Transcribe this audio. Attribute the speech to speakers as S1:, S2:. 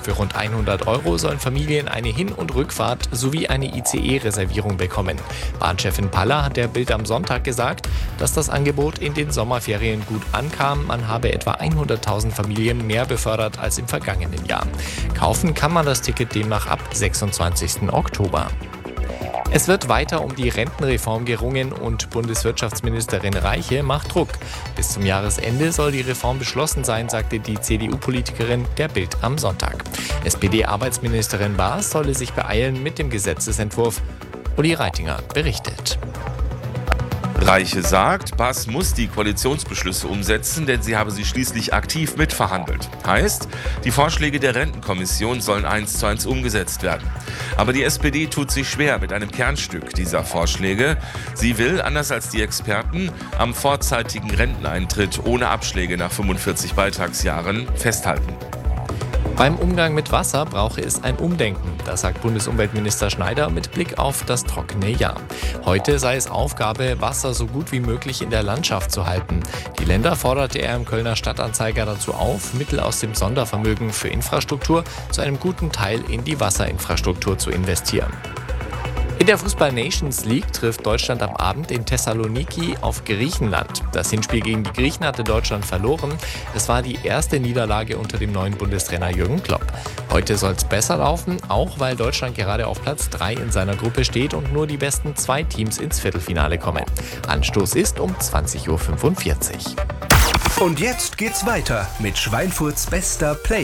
S1: Für rund 100 € sollen Familien eine Hin- und Rückfahrt sowie eine ICE-Reservierung bekommen. Bahnchefin Paller hat der Bild am Sonntag gesagt, dass das Angebot in den Sommerferien gut ankam. Man habe etwa 100.000 Familien mehr befördert als im vergangenen Jahr. Kaufen kann man das Ticket demnach ab 26. Oktober. Es wird weiter um die Rentenreform gerungen und Bundeswirtschaftsministerin Reiche macht Druck. Bis zum Jahresende soll die Reform beschlossen sein, sagte die CDU-Politikerin der Bild am Sonntag. SPD-Arbeitsministerin Baas solle sich beeilen mit dem Gesetzesentwurf. Uli Reitinger berichtet.
S2: Reiche sagt, Baas muss die Koalitionsbeschlüsse umsetzen, denn sie habe sie schließlich aktiv mitverhandelt. Heißt, die Vorschläge der Rentenkommission sollen 1:1 umgesetzt werden. Aber die SPD tut sich schwer mit einem Kernstück dieser Vorschläge. Sie will, anders als die Experten, am vorzeitigen Renteneintritt ohne Abschläge nach 45 Beitragsjahren festhalten.
S1: Beim Umgang mit Wasser brauche es ein Umdenken, das sagt Bundesumweltminister Schneider mit Blick auf das trockene Jahr. Heute sei es Aufgabe, Wasser so gut wie möglich in der Landschaft zu halten. Die Länder forderte er im Kölner Stadtanzeiger dazu auf, Mittel aus dem Sondervermögen für Infrastruktur zu einem guten Teil in die Wasserinfrastruktur zu investieren. In der Fußball-Nations League trifft Deutschland am Abend in Thessaloniki auf Griechenland. Das Hinspiel gegen die Griechen hatte Deutschland verloren. Es war die erste Niederlage unter dem neuen Bundestrainer Jürgen Klopp. Heute soll es besser laufen, auch weil Deutschland gerade auf Platz 3 in seiner Gruppe steht und nur die besten 2 Teams ins Viertelfinale kommen. Anstoß ist um 20:45 Uhr.
S3: Und jetzt geht's weiter mit Schweinfurts bester Playlist.